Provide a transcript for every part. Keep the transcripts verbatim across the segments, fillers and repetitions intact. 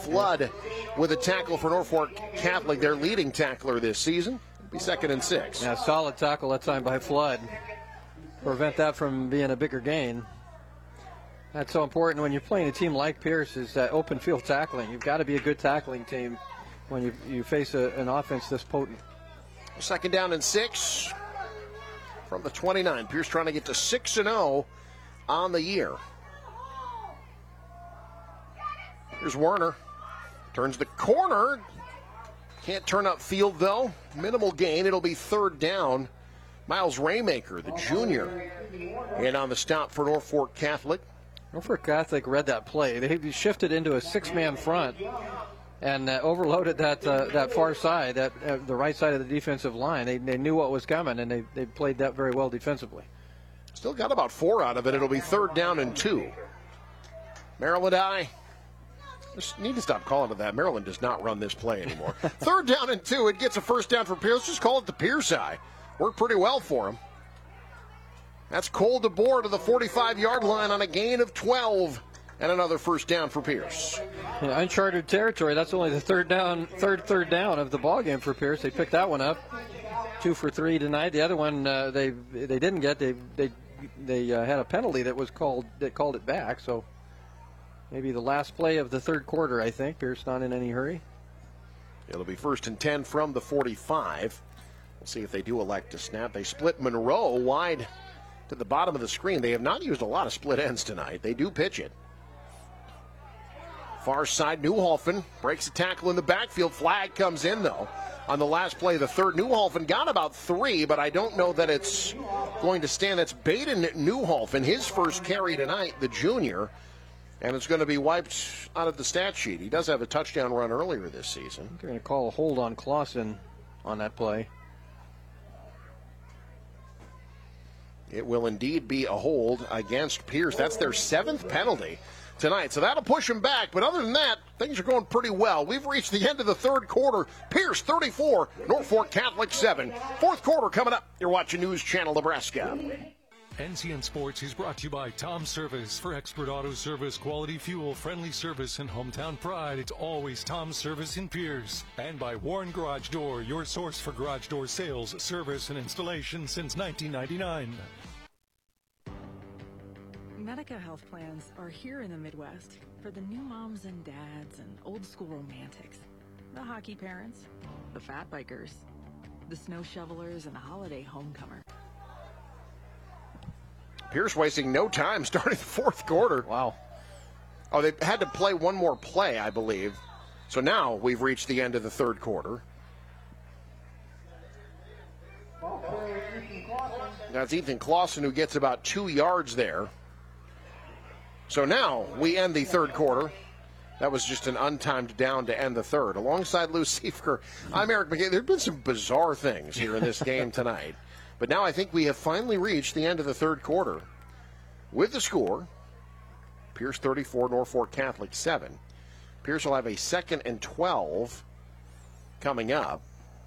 Flood with a tackle for Norfolk Catholic, their leading tackler this season. It'll be second and six. Yeah, solid tackle that time by Flood. Prevent that from being a bigger gain. That's so important when you're playing a team like Pierce, is that open field tackling. You've got to be a good tackling team when you, you face a, an offense this potent. Second down and six from the twenty-nine. Pierce trying to get to six and oh on the year. Here's Werner. Turns the corner. Can't turn up field, though. Minimal gain. It'll be third down. Miles Raymaker, the junior, in on the stop for Norfolk Catholic. Norfolk Catholic read that play. They shifted into a six-man front and uh, overloaded that uh, that far side, that uh, the right side of the defensive line. They, they knew what was coming, and they, they played that very well defensively. Still got about four out of it. It'll be third down and two. Maryland High. Just need to stop calling it that. Maryland does not run this play anymore. Third down and two. It gets a first down for Pierce. Just call it the Pierce High. Worked pretty well for him. That's Cole DeBoer to the forty-five-yard line on a gain of twelve. And another first down for Pierce. Yeah, uncharted territory. That's only the third down, third third down of the ball game for Pierce. They picked that one up. Two for three tonight. The other one uh, they they didn't get. They they they uh, had a penalty that was called that called it back. So maybe the last play of the third quarter. I think Pierce not in any hurry. It'll be first and ten from the forty-five. We'll see if they do elect to snap. They split Monroe wide to the bottom of the screen. They have not used a lot of split ends tonight. They do pitch it. Far side, Newhofen breaks a tackle in the backfield. Flag comes in, though, on the last play of the third. Newhofen got about three, but I don't know that it's going to stand. That's Baden Newhofen, his first carry tonight, the junior, and it's going to be wiped out of the stat sheet. He does have a touchdown run earlier this season. They're going to call a hold on Clausen on that play. It will indeed be a hold against Pierce. That's their seventh penalty tonight, so that'll push him back. But other than that, things are going pretty well. We've reached the end of the third quarter. Pierce thirty-four, Norfolk Catholic seven. Fourth quarter coming up. You're watching News Channel Nebraska. N C N Sports is brought to you by Tom Service. For expert auto service, quality fuel, friendly service, and hometown pride, it's always Tom Service in Pierce. And by Warren Garage Door, your source for garage door sales, service, and installation since nineteen ninety-nine. Medica health plans are here in the Midwest for the new moms and dads and old school romantics, the hockey parents, the fat bikers, the snow shovelers, and the holiday homecomer. Pierce wasting no time starting the fourth quarter. Wow. Oh, they had to play one more play, I believe. So now we've reached the end of the third quarter. That's Ethan Clausen who gets about two yards there. So now we end the third quarter. That was just an untimed down to end the third. Alongside Lou Siefer, I'm Eric McKay. There have been some bizarre things here in this game tonight. But now I think we have finally reached the end of the third quarter. With the score, Pierce thirty-four, Norfolk Catholic seven. Pierce will have a second and twelve coming up.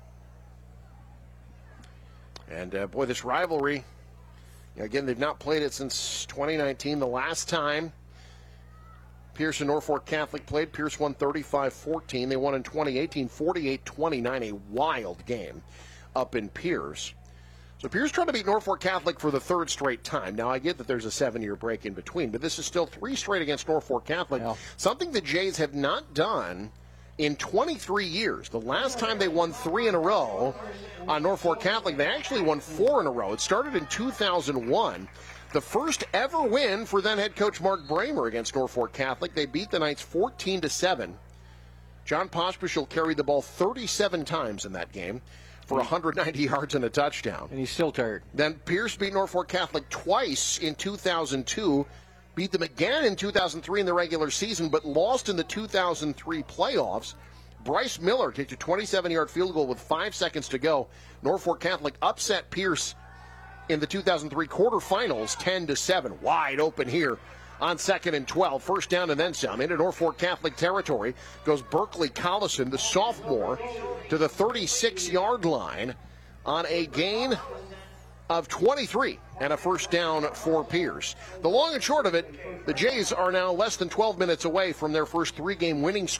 And, uh, boy, this rivalry, again, they've not played it since twenty nineteen. The last time Pierce and Norfolk Catholic played, Pierce won thirty-five fourteen. They won in twenty eighteen, forty-eight twenty-nine, a wild game up in Pierce. So Pierce trying to beat Norfolk Catholic for the third straight time. Now, I get that there's a seven-year break in between, but this is still three straight against Norfolk Catholic, yeah. Something the Jays have not done in twenty-three years. The last time they won three in a row on Norfolk Catholic, they actually won four in a row. It started in two thousand one. The first ever win for then head coach Mark Bramer against Norfolk Catholic. They beat the Knights fourteen to seven. John Pospisil carried the ball thirty-seven times in that game for one hundred ninety yards and a touchdown. And he's still tired. Then Pierce beat Norfolk Catholic twice in two thousand two. Beat them again in two thousand three in the regular season, but lost in the two thousand three playoffs. Bryce Miller kicked a twenty-seven-yard field goal with five seconds to go. Norfolk Catholic upset Pierce in the two thousand three quarterfinals, ten to seven. Wide open here on second and twelve. First down and then some. Into Norfolk Catholic territory goes Berkeley Collison, the sophomore, to the thirty-six-yard line on a gain of twenty-three and a first down for Pierce. The long and short of it, the Jays are now less than twelve minutes away from their first three-game winning streak.